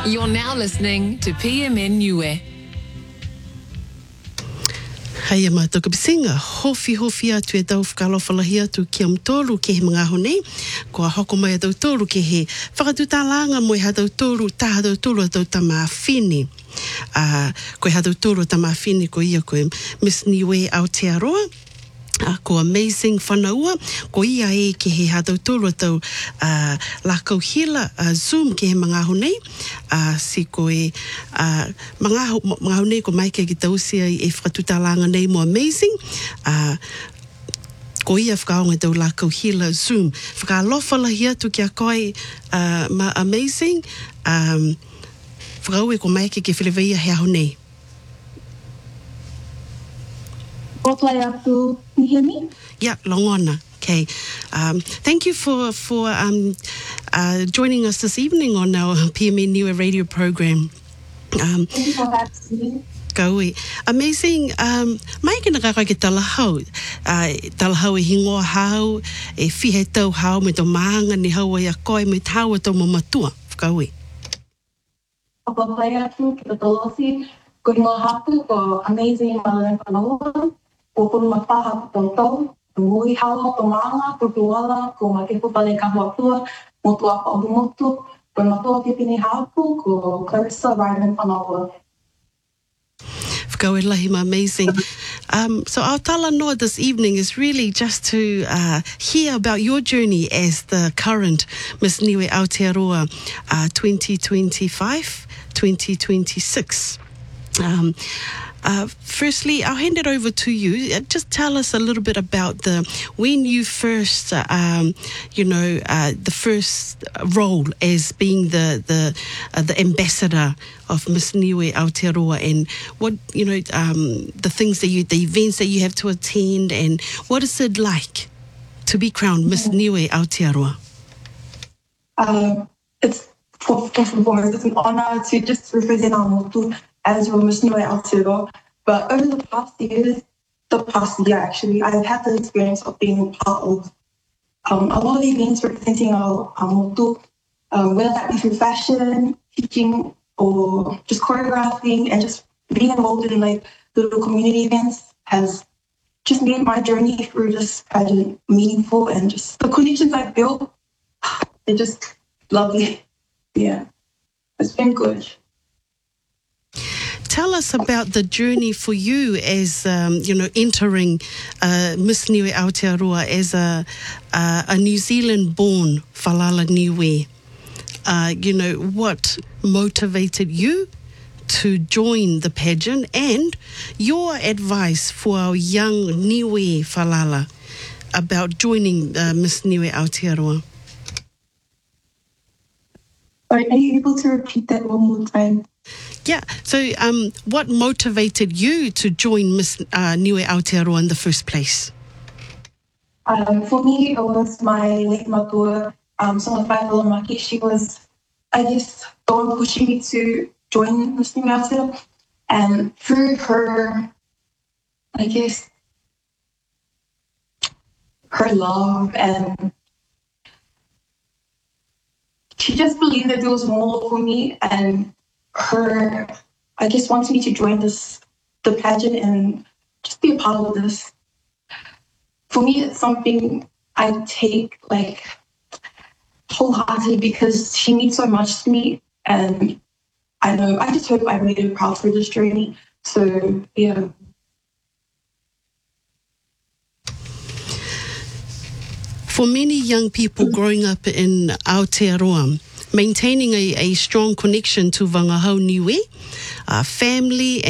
You're now listening to PMN Niue. Hei ama toka pisinga, hofi atu e tau whakalofalahi atu ki am tōru ke he mga honei, ko a hoko mai atau tōru ke he whakatutālanga mo e hatau tōru, tā hatau tōru atau tama whini. Ko e hatau tōru tama whini ko ia ko e Miss Niue Aotearoa, ko amazing whanaua, ko ia e ke he hatau tōru atau lākau hila Zoom ke he mga honei, si ko e mga honei ko mai ke ki tausia e whakatutālanga nei mo amazing, ko ia whakaonga tau lākau hila Zoom. Whakaalofalahi atu ki a koe ma amazing, whakaue ko mai ke whileweia he aho nei. Can you hear me? Yeah, longona. Okay. Thank you for joining us this evening on our PMN Niue radio program. Thank you for having me. Kaui. Amazing. Mai kena kaka ke talahau. Talahau e hingoa hau, e whihe tau hau me tau maanga ni hau e a koe me tau tau mamatua. Kaui. Papai atu ki tolosi, ko ingoa hapu ko amazing malana whanaua. Ko punu mapaha ko tau, ko mui hau ko maanga, ko tuala, ko make pupale ka huapua, motua ko abumotu, ko matua pipini hapu, ko Clarissa Ryman whanaua. Whakaue lahi ma amazing. So our tala noa this evening is really just to hear about your journey as the current Miss Niue Aotearoa 2025-2026. Firstly, I'll hand it over to you. Just tell us a little bit about when you first, the first role as being the ambassador of Miss Niue Aotearoa, and what the things the events that you have to attend, and what is it like to be crowned Miss Niue Aotearoa? It's first and foremost, it's an honor to just represent our motu as your Miss Niue Aotearoa. But over the past year actually, I've had the experience of being part of a lot of events representing our motu, whether that be through fashion, teaching, or just choreographing, and just being involved in like little community events has just made my journey through this pageant meaningful, and just the connections I've built, they're just lovely. Yeah, it's been good. Tell us about the journey for you as, entering Miss Niue Aotearoa as a New Zealand-born Falala Niue. What motivated you to join the pageant, and your advice for our young Niue Falala about joining Miss Niue Aotearoa. Are you able to repeat that one more time? Yeah, so what motivated you to join Miss Niue Aotearoa in the first place? For me, it was my late matua, Sonafai Halamaki. She was, I guess, the one pushing me to join Miss Niue Aotearoa. And through her, I guess, her love, and she just believed that there was more for me, and her, I guess, wants me to join the pageant and just be a part of this. For me, it's something I take like wholeheartedly because she means so much to me, and I just hope I made her proud for this journey. So yeah. For many young people growing up in Aotearoa, maintaining a strong connection to Wangahau Niue, family